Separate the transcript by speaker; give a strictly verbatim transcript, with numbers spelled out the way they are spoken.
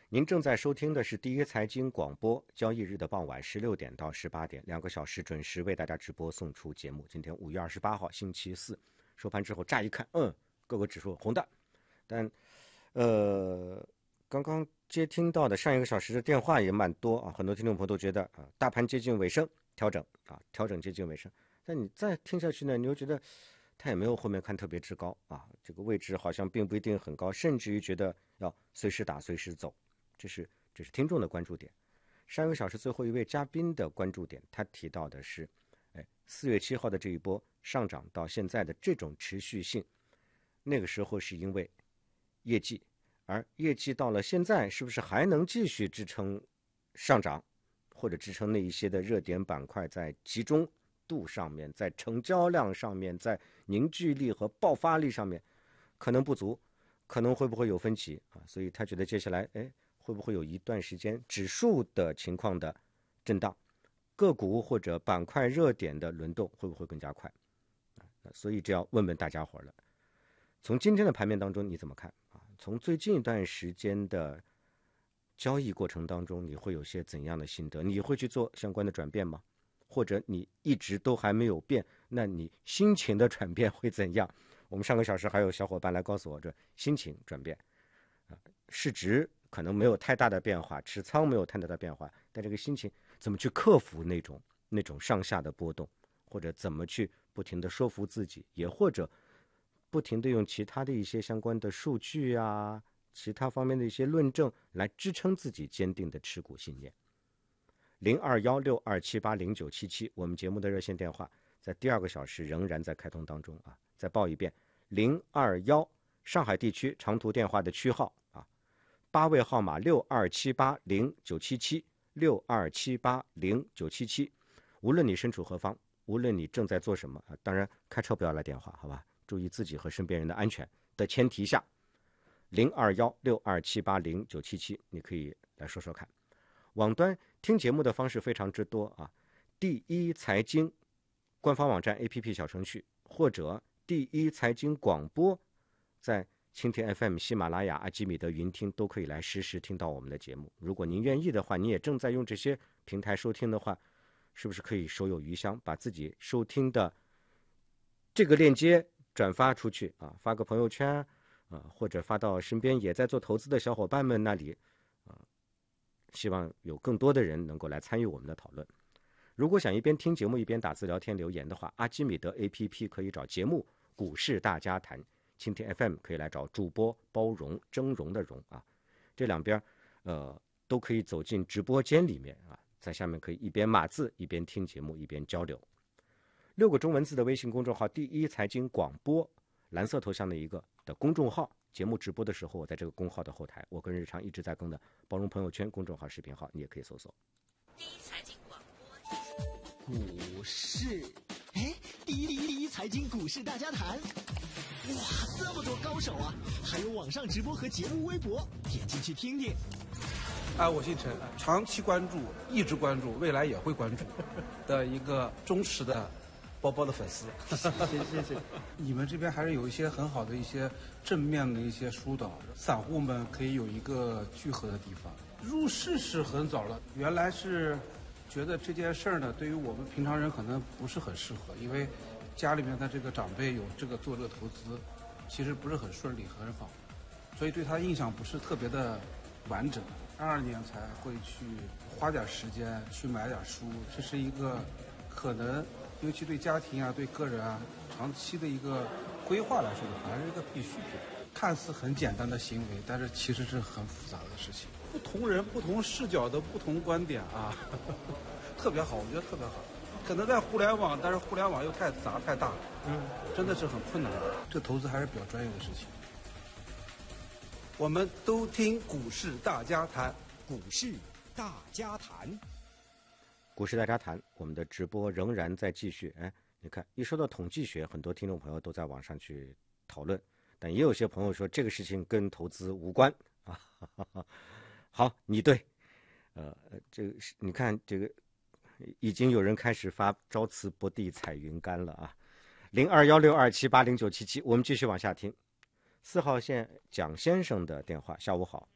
Speaker 1: 您正在收听的是第一财经广播，交易日的傍晚十六点到十八点，两个小时准时为大家直播送出节目。今天五月二十八号，星期四，收盘之后乍一看，嗯，各个指数红的，但呃，刚刚接听到的上一个小时的电话也蛮多啊，很多听众朋友都觉得啊，大盘接近尾声，调整啊，调整接近尾声。但你再听下去呢，你又觉得它也没有后面看特别之高啊，这个位置好像并不一定很高，甚至于觉得要随时打随时走。这是这是听众的关注点。上一个小时最后一位嘉宾的关注点，他提到的是，哎，四月七号的这一波上涨到现在的这种持续性，那个时候是因为业绩，而业绩到了现在是不是还能继续支撑上涨，或者支撑那一些的热点板块在集中度上面，在成交量上面，在凝聚力和爆发力上面可能不足，可能会不会有分歧啊？所以他觉得接下来，哎。会不会有一段时间指数的情况的震荡，个股或者板块热点的轮动会不会更加快？所以这要问问大家伙了。从今天的盘面当中你怎么看啊？从最近一段时间的交易过程当中，你会有些怎样的心得？你会去做相关的转变吗？或者你一直都还没有变，那你心情的转变会怎样？我们上个小时还有小伙伴来告诉我，这心情转变啊，市值可能没有太大的变化，持仓没有太大的变化，但这个心情怎么去克服那种那种上下的波动，或者怎么去不停的说服自己，也或者不停的用其他的一些相关的数据啊，其他方面的一些论证来支撑自己坚定的持股信念。零二幺六二七八零九七七，我们节目的热线电话在第二个小时仍然在开通当中啊，再报一遍，零二幺上海地区长途电话的区号。八位号码六二七八零九七七，六二七八零九七七。无论你身处何方，无论你正在做什么啊，当然开车不要来电话，好吧？注意自己和身边人的安全的前提下，零二幺六二七八零九七七，你可以来说说看。网端听节目的方式非常之多啊，第一财经官方网站 A P P 小程序，或者第一财经广播在蜻蜓 F M、喜马拉雅、阿基米德云听都可以来实时听到我们的节目。如果您愿意的话，你也正在用这些平台收听的话，是不是可以手有余香，把自己收听的这个链接转发出去啊，发个朋友圈啊，或者发到身边也在做投资的小伙伴们那里啊，希望有更多的人能够来参与我们的讨论。如果想一边听节目一边打字聊天留言的话，阿基米德 A P P 可以找节目股市大家谈，蜻蜓 F M 可以来找主播包容峥嵘的嵘啊，这两边呃都可以走进直播间里面啊，在下面可以一边码字一边听节目一边交流。六个中文字的微信公众号第一财经广播，蓝色头像的一个的公众号，节目直播的时候我在这个公号的后台，我跟日常一直在更的包容朋友圈公众号视频号，你也可以搜索
Speaker 2: 第一财经广播
Speaker 3: 股市。哎，第一第一第一财经股市大家谈，哇，这么多高手啊！还有网上直播和节目微博，点进去听听。
Speaker 4: 啊，我姓陈，长期关注，一直关注，未来也会关注的一个忠实的包包的粉丝。
Speaker 5: 谢谢谢谢。
Speaker 4: 你们这边还是有一些很好的一些正面的一些疏导，散户们可以有一个聚合的地方。入市是很早了，原来是觉得这件事儿呢，对于我们平常人可能不是很适合，因为家里面的这个长辈有这个做这个投资，其实不是很顺利很好，所以对他印象不是特别的完整。二二年才会去花点时间去买点书，这是一个可能尤其对家庭啊对个人啊长期的一个规划来说的话，还是一个必需品。看似很简单的行为，但是其实是很复杂的事情。不同人不同视角的不同观点啊，呵呵特别好，我觉得特别好。可能在互联网，但是互联网又太杂太大，嗯，真的是很困难。这投资还是比较专业的事情。我们都听股市大家谈，
Speaker 3: 股市大家谈，
Speaker 1: 股市大家谈，我们的直播仍然在继续。哎，你看，一说到统计学，很多听众朋友都在网上去讨论，但也有些朋友说这个事情跟投资无关啊。好，你对，呃，这个你看这个已经有人开始发朝辞薄地彩云间了啊。零二幺六二七八零九七七，我们继续往下听。四号线蒋先生的电话，下午好。